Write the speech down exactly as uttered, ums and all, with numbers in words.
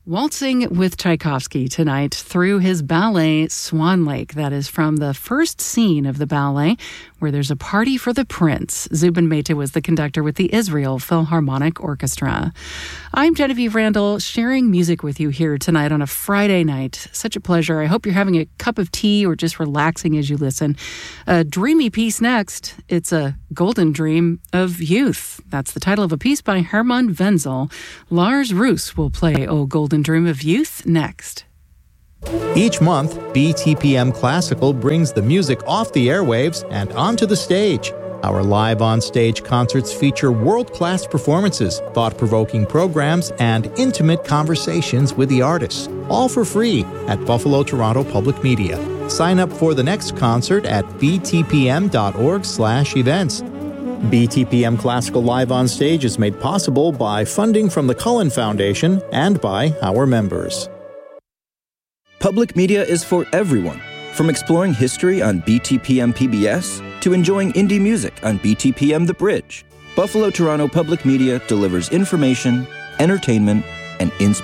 Waltzing with Tchaikovsky tonight through his ballet Swan Lake. That is from the first scene of the ballet, where there's a party for the prince. Zubin Mehta was the conductor with the Israel Philharmonic Orchestra. I'm Genevieve Randall, sharing music with you here tonight on a Friday night. Such a pleasure. I hope you're having a cup of tea or just relaxing as you listen. A dreamy piece next. It's a golden dream of youth. That's the title of a piece by Hermann Wenzel. Lars Roos will play O Golden Dream of Youth next. Each month, B T P M Classical brings the music off the airwaves and onto the stage. Our live on-stage concerts feature world-class performances, thought-provoking programs, and intimate conversations with the artists, all for free at Buffalo Toronto Public Media. Sign up for the next concert at b t p m dot org slash events. B T P M Classical Live on Stage is made possible by funding from the Cullen Foundation and by our members. Public media is for everyone, from exploring history on B T P M P B S to enjoying indie music on B T P M The Bridge. Buffalo Toronto Public Media delivers information, entertainment, and inspiration.